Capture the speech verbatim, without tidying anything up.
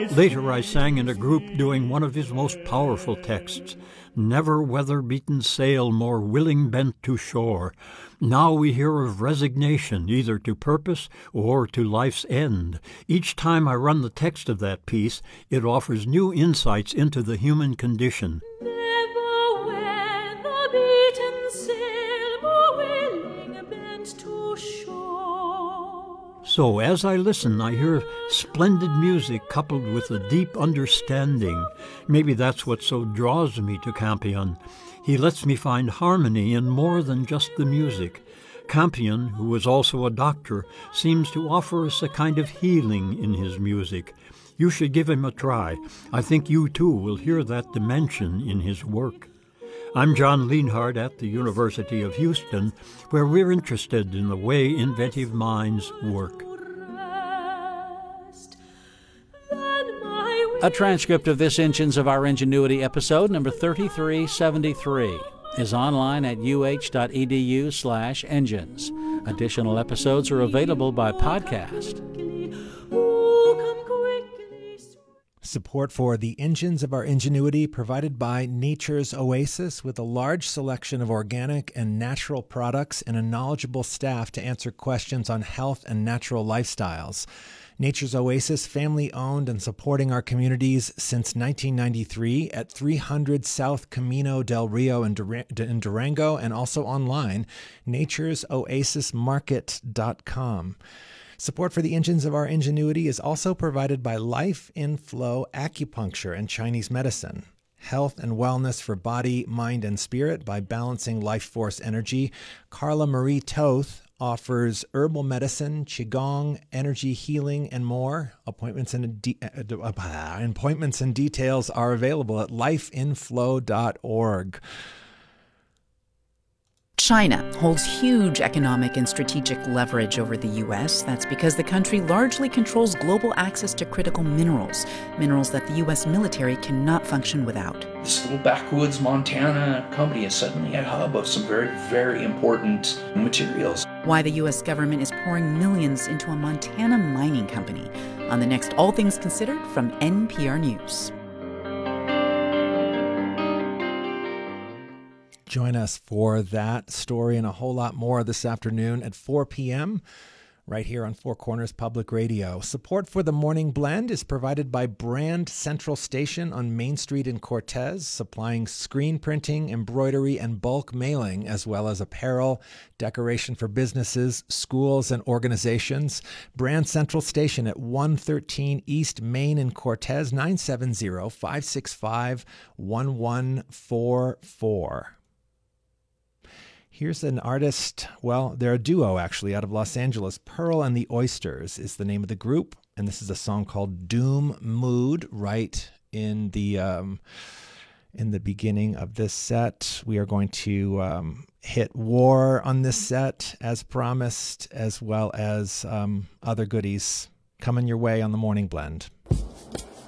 Later I sang in a group doing one of his most powerful texts, "Never weather-beaten sail more willing bent to shore." Now we hear of resignation, either to purpose or to life's end. Each time I run the text of that piece, it offers new insights into the human condition. Never weather-beaten sail more willing bent to shore. So as I listen, I hear splendid music coupled with a deep understanding. Maybe that's what so draws me to Campion. He lets me find harmony in more than just the music. Campion, who is also a doctor, seems to offer us a kind of healing in his music. You should give him a try. I think you, too, will hear that dimension in his work. I'm John Lienhard at the University of Houston, where we're interested in the way inventive minds work. A transcript of this Engines of Our Ingenuity episode, number thirty-three seventy-three, is online at uh.edu slash engines. Additional episodes are available by podcast. Support for the Engines of Our Ingenuity provided by Nature's Oasis, with a large selection of organic and natural products and a knowledgeable staff to answer questions on health and natural lifestyles. Nature's Oasis, family-owned and supporting our communities since nineteen ninety-three at three hundred South Camino del Rio in, Dur- in Durango, and also online, natures oasis market dot com. Support for the Engines of Our Ingenuity is also provided by Life in Flow Acupuncture and Chinese Medicine. Health and wellness for body, mind, and spirit by balancing life force energy. Carla Marie Toth offers herbal medicine, qigong, energy healing, and more. Appointments and de- uh, appointments and details are available at life in flow dot org. China holds huge economic and strategic leverage over the U S. That's because the country largely controls global access to critical minerals, minerals that the U S military cannot function without. This little backwoods Montana company is suddenly a hub of some very, very important materials. Why the U S government is pouring millions into a Montana mining company. On the next All Things Considered from N P R News. Join us for that story and a whole lot more this afternoon at four p.m. right here on Four Corners Public Radio. Support for the Morning Blend is provided by Brand Central Station on Main Street in Cortez, supplying screen printing, embroidery, and bulk mailing, as well as apparel, decoration for businesses, schools, and organizations. Brand Central Station at one thirteen East Main in Cortez, nine seven zero, five six five, one one four four. Here's an artist, well, they're a duo actually, out of Los Angeles. Pearl and the Oysters is the name of the group, and this is a song called Doom Mood, right in the um, in the beginning of this set. We are going to um, hit War on this set, as promised, as well as um, other goodies coming your way on the Morning Blend.